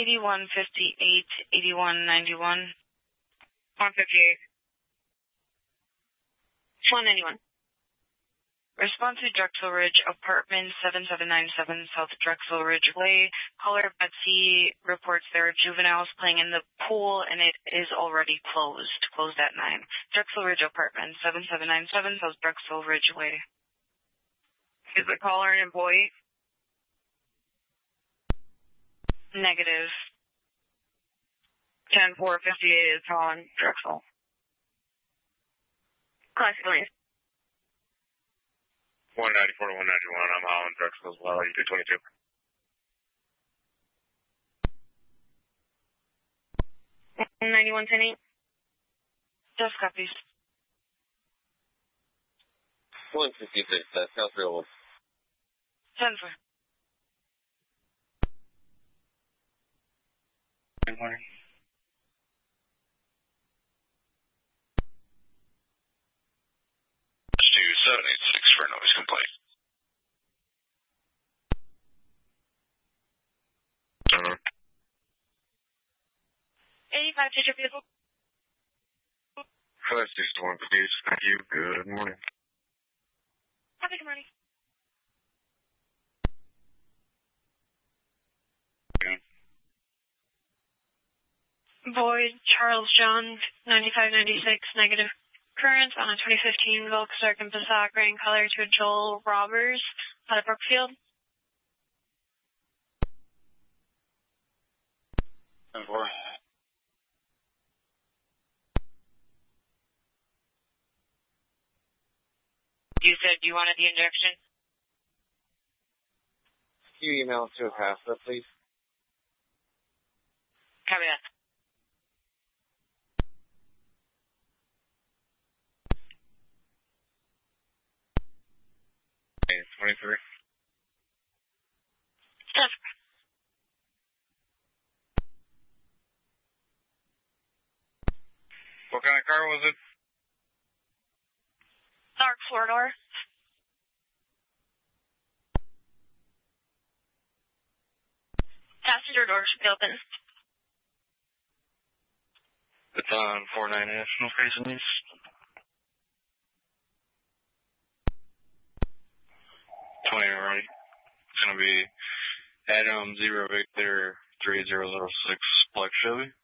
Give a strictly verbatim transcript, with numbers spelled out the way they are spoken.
eighty-one fifty-eight, eighty-one ninety-one. one fifty-eight. one ninety-one. Respond to Drexel Ridge Apartment seven seven nine seven South Drexel Ridge Way. Caller Betsy reports there are juveniles playing in the pool and it is already closed. Closed at nine. Drexel Ridge Apartment seven seven nine seven South Drexel Ridge Way. Is the caller an employee? Negative. ten four fifty-eight is calling Drexel. Class please. one ninety-four to one ninety-one, I'm Holland, Drexel as well, two twenty-two. one ninety-one ten eight. Just copies. one fifty-six, that's South Railroad. ten four. Good morning. seven eight six for a noise complaint. Uh-huh. eighty-five teacher vehicle. Class six to one, please. Thank you. Good morning. Happy good morning. Yeah. Boyd, Charles John, ninety-five ninety-six, negative. Current on a twenty fifteen Volkswagen Passat gray in color to Joel Robbers out of Brookfield. ten four. You said you wanted the injection? Can you email to a pasta, please? Copy that. twenty-three. Yes. What kind of car was it? Dark four door. Passenger door should be open. It's on four nine National facing east. twenty already. It's going to be Adam Zero Victor three zero zero six Black Chevy.